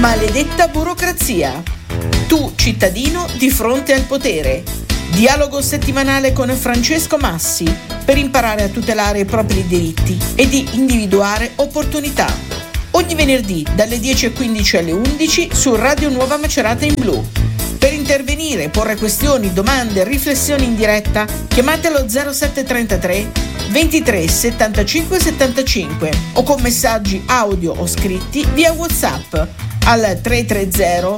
Maledetta burocrazia. Tu, cittadino, di fronte al potere. Dialogo settimanale con Francesco Massi per imparare a tutelare i propri diritti e di individuare opportunità. Ogni venerdì dalle 10:15 alle 11 su Radio Nuova Macerata in Blu. Per intervenire, porre questioni, domande, riflessioni in diretta, chiamatelo 0733 23 75 75 o con messaggi audio o scritti via WhatsApp al 330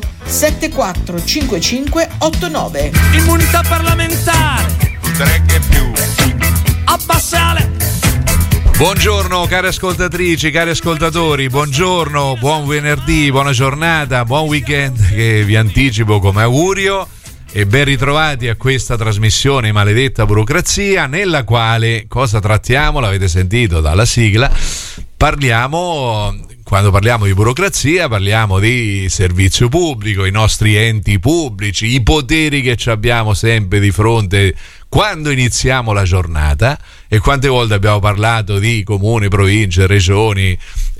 7455 89. Immunità parlamentare. 3 che più. Abbassale. Buongiorno cari ascoltatrici, cari ascoltatori, buongiorno, buon venerdì, buona giornata, buon weekend che vi anticipo come augurio e ben ritrovati a questa trasmissione Maledetta Burocrazia, nella quale cosa trattiamo? L'avete sentito dalla sigla, quando parliamo di burocrazia parliamo di servizio pubblico, i nostri enti pubblici, i poteri che ci abbiamo sempre di fronte quando iniziamo la giornata. E quante volte abbiamo parlato di comuni, province, regioni,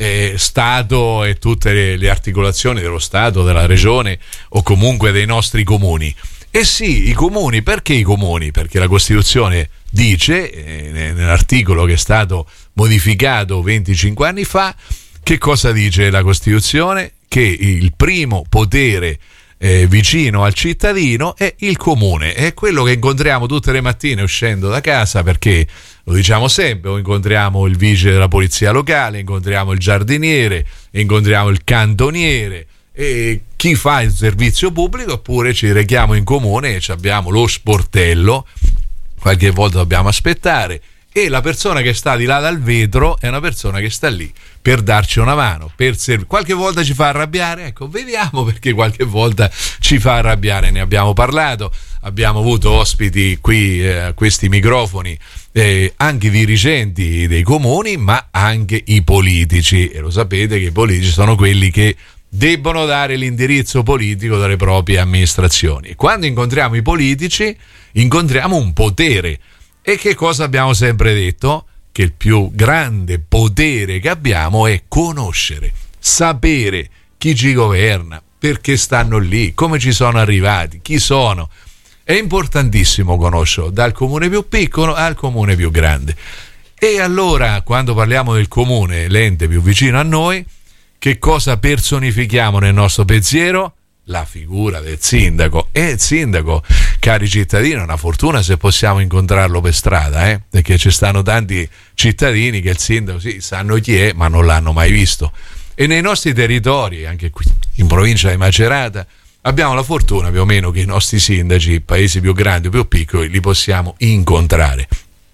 Stato e tutte le articolazioni dello Stato, della regione o comunque dei nostri comuni. E sì, i comuni, perché i comuni? Perché la Costituzione dice, nell'articolo che è stato modificato 25 anni fa, che cosa dice la Costituzione? Che il primo potere vicino al cittadino è il comune, è quello che incontriamo tutte le mattine uscendo da casa, perché lo diciamo sempre, o incontriamo il vigile della polizia locale, incontriamo il giardiniere, incontriamo il cantoniere e chi fa il servizio pubblico, oppure ci rechiamo in comune e abbiamo lo sportello, qualche volta dobbiamo aspettare, e la persona che sta di là dal vetro è una persona che sta lì per darci una mano, qualche volta ci fa arrabbiare, ecco, vediamo perché qualche volta ci fa arrabbiare, ne abbiamo parlato, abbiamo avuto ospiti qui a questi microfoni, anche i dirigenti dei comuni, ma anche i politici, e lo sapete che i politici sono quelli che debbono dare l'indirizzo politico delle proprie amministrazioni. Quando incontriamo i politici incontriamo un potere. E che cosa abbiamo sempre detto? Che il più grande potere che abbiamo è conoscere, sapere chi ci governa, perché stanno lì, come ci sono arrivati, chi sono. È importantissimo conoscerlo, dal comune più piccolo al comune più grande. E allora, quando parliamo del comune, l'ente più vicino a noi, che cosa personifichiamo nel nostro pensiero? La figura del sindaco. E il sindaco, cari cittadini, è una fortuna se possiamo incontrarlo per strada, perché ci stanno tanti cittadini che il sindaco sì, sanno chi è, ma non l'hanno mai visto. E nei nostri territori, anche qui in provincia di Macerata, abbiamo la fortuna più o meno che i nostri sindaci, paesi più grandi o più piccoli, li possiamo incontrare.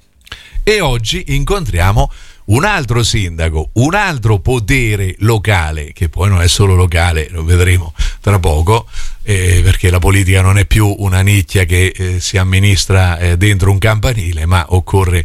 E oggi incontriamo un altro sindaco, un altro potere locale, che poi non è solo locale, lo vedremo tra poco, perché la politica non è più una nicchia che si amministra dentro un campanile, ma occorre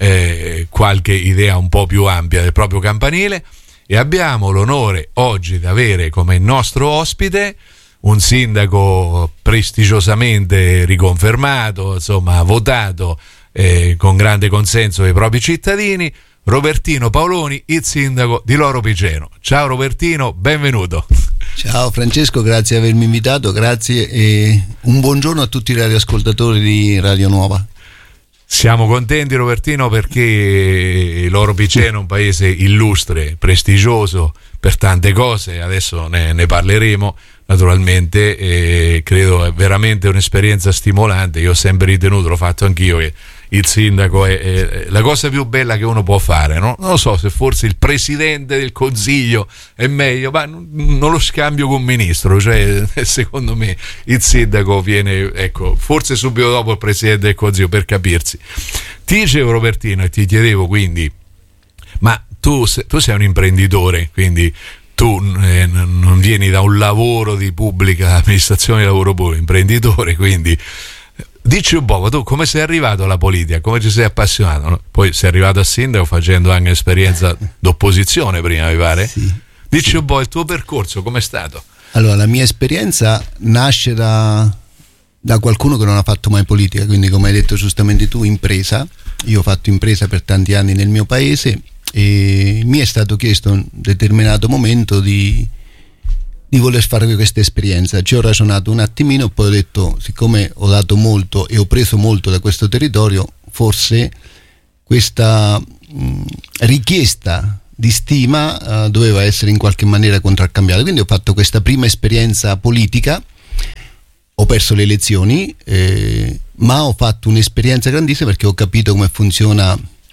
qualche idea un po' più ampia del proprio campanile. E abbiamo l'onore oggi di avere come nostro ospite un sindaco prestigiosamente riconfermato, insomma votato con grande consenso dei propri cittadini, Robertino Paoloni, il sindaco di Loro Piceno. Ciao Robertino, benvenuto. Ciao Francesco, grazie di avermi invitato, grazie e un buongiorno a tutti i radioascoltatori di Radio Nuova. Siamo contenti Robertino perché Loro Piceno è un paese illustre, prestigioso per tante cose, adesso ne parleremo naturalmente, e credo è veramente un'esperienza stimolante. Io ho sempre ritenuto, l'ho fatto anch'io, che il sindaco è la cosa più bella che uno può fare, no? Non lo so se forse il presidente del consiglio è meglio, ma non lo scambio con un ministro, cioè secondo me il sindaco viene, ecco, forse subito dopo il presidente del consiglio, per capirsi. Ti dicevo Robertino e ti chiedevo quindi, ma tu sei un imprenditore, quindi tu non vieni da un lavoro di pubblica amministrazione, di lavoro pubblico, imprenditore, quindi dici un po', tu come sei arrivato alla politica, come ci sei appassionato, no? Poi sei arrivato a sindaco facendo anche esperienza d'opposizione prima, mi pare? Sì. Dici un po' il tuo percorso, com'è stato? Allora, la mia esperienza nasce da qualcuno che non ha fatto mai politica, quindi come hai detto giustamente tu, impresa. Io ho fatto impresa per tanti anni nel mio paese e mi è stato chiesto in un determinato momento di di voler fare questa esperienza. Ci ho ragionato un attimino, poi ho detto, siccome ho dato molto e ho preso molto da questo territorio, forse questa richiesta di stima doveva essere in qualche maniera contraccambiata. Quindi ho fatto questa prima esperienza politica, ho perso le elezioni, ma ho fatto un'esperienza grandissima perché ho capito come funziona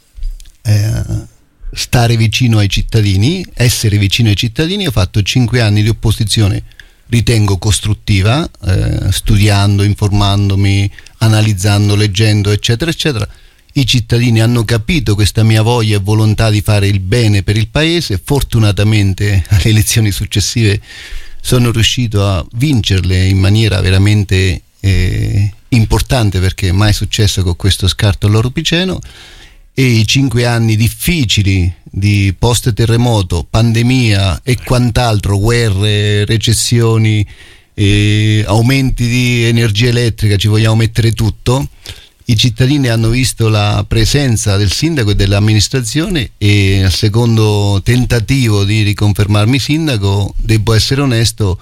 stare vicino ai cittadini, essere vicino ai cittadini. Ho fatto 5 anni di opposizione, ritengo costruttiva, studiando, informandomi, analizzando, leggendo, eccetera, eccetera. I cittadini hanno capito questa mia voglia e volontà di fare il bene per il paese. Fortunatamente alle elezioni successive sono riuscito a vincerle in maniera veramente importante, perché mai successo con questo scarto all'Oro Piceno. E i 5 anni difficili di post terremoto, pandemia e quant'altro, guerre, recessioni, aumenti di energia elettrica, ci vogliamo mettere tutto, i cittadini hanno visto la presenza del sindaco e dell'amministrazione, e al secondo tentativo di riconfermarmi sindaco, devo essere onesto,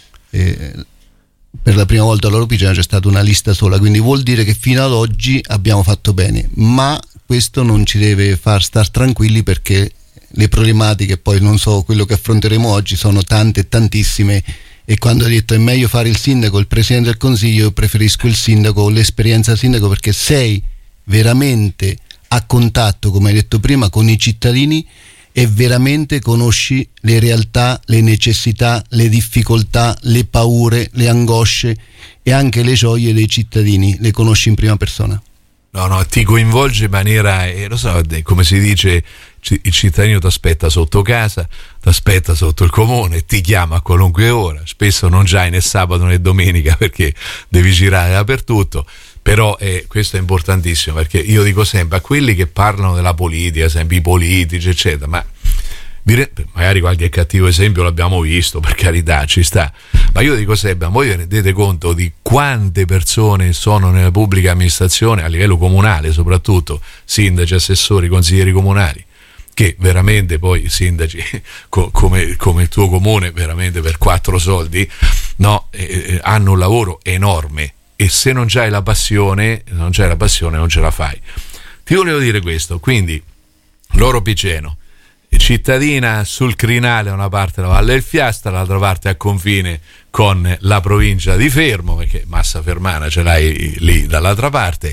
per la prima volta all'Oro Piceno c'è stata una lista sola, quindi vuol dire che fino ad oggi abbiamo fatto bene, ma questo non ci deve far star tranquilli, perché le problematiche, poi non so, quello che affronteremo oggi sono tante e tantissime. E quando ho detto è meglio fare il sindaco, il presidente del consiglio, io preferisco il sindaco, l'esperienza sindaco, perché sei veramente a contatto, come hai detto prima, con i cittadini e veramente conosci le realtà, le necessità, le difficoltà, le paure, le angosce e anche le gioie dei cittadini, le conosci in prima persona. No, ti coinvolge in maniera, lo so, come si dice, il cittadino ti aspetta sotto casa, ti aspetta sotto il comune, ti chiama a qualunque ora, spesso non già né sabato né domenica perché devi girare dappertutto, però questo è importantissimo, perché io dico sempre a quelli che parlano della politica, sempre i politici eccetera, ma magari qualche cattivo esempio l'abbiamo visto, per carità, ci sta, ma io dico sempre, voi vi rendete conto di quante persone sono nella pubblica amministrazione, a livello comunale soprattutto, sindaci, assessori, consiglieri comunali, che veramente poi i sindaci come il tuo comune, veramente per 4 soldi, no, hanno un lavoro enorme, e se non c'hai la passione non ce la fai. Ti volevo dire questo, quindi l'Oro Piceno, cittadina sul crinale, da una parte la Valle del Fiasta, dall'altra parte a confine con la provincia di Fermo, perché Massa Fermana ce l'hai lì dall'altra parte,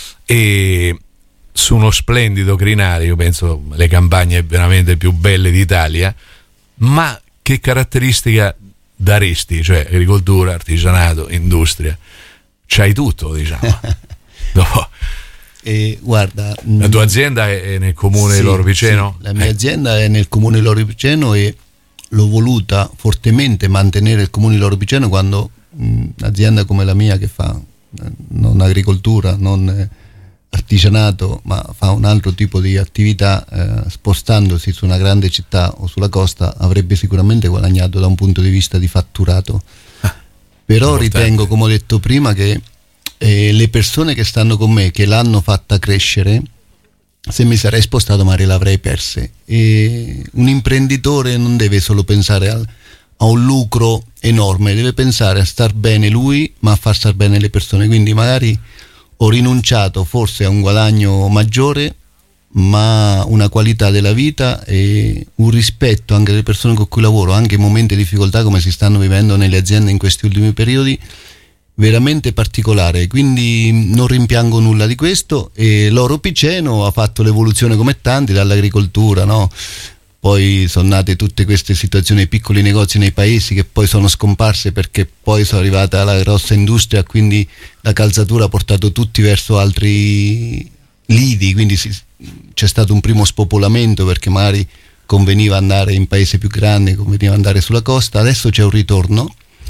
e su uno splendido crinale, io penso le campagne veramente più belle d'Italia. Ma che caratteristica daresti? Cioè agricoltura, artigianato, industria, c'hai tutto, diciamo. No. Guarda, la tua azienda è nel comune di Loro Piceno? Sì, la mia azienda è nel comune di Loro Piceno, e l'ho voluta fortemente mantenere il comune di Loro Piceno quando un'azienda come la mia, che fa non agricoltura, non artigianato, ma fa un altro tipo di attività, spostandosi su una grande città o sulla costa, avrebbe sicuramente guadagnato da un punto di vista di fatturato. Però ritengo, come ho detto prima, che le persone che stanno con me, che l'hanno fatta crescere, se mi sarei spostato magari l'avrei perse. E un imprenditore non deve solo pensare a un lucro enorme, deve pensare a star bene lui, ma a far star bene le persone. Quindi magari ho rinunciato forse a un guadagno maggiore, ma una qualità della vita e un rispetto anche delle persone con cui lavoro, anche in momenti di difficoltà come si stanno vivendo nelle aziende in questi ultimi periodi, veramente particolare. Quindi non rimpiango nulla di questo. E l'Oro Piceno ha fatto l'evoluzione come tanti, dall'agricoltura, no? Poi sono nate tutte queste situazioni, piccoli negozi nei paesi che poi sono scomparse, perché poi sono arrivata la grossa industria, quindi la calzatura ha portato tutti verso altri lidi, quindi c'è stato un primo spopolamento, perché magari conveniva andare in paesi più grandi, conveniva andare sulla costa. Adesso c'è un ritorno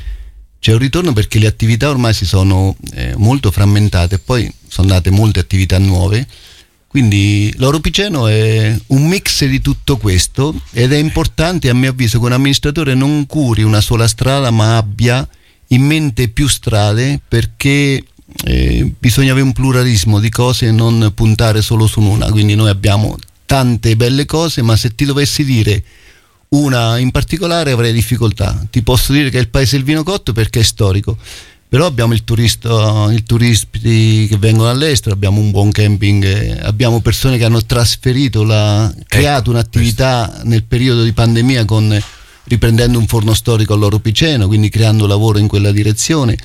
perché le attività ormai si sono molto frammentate, poi sono nate molte attività nuove. Quindi l'Oro Piceno è un mix di tutto questo, ed è importante, a mio avviso, che un amministratore non curi una sola strada, ma abbia in mente più strade, perché bisogna avere un pluralismo di cose e non puntare solo su una. Quindi noi abbiamo tante belle cose, ma se ti dovessi dire Una in particolare avrei difficoltà. Ti posso dire che è il paese del vino cotto perché è storico, però abbiamo i turisti che vengono all'estero, abbiamo un buon camping, abbiamo persone che hanno trasferito, creato un'attività nel periodo di pandemia riprendendo un forno storico a Loro Piceno, quindi creando lavoro in quella direzione.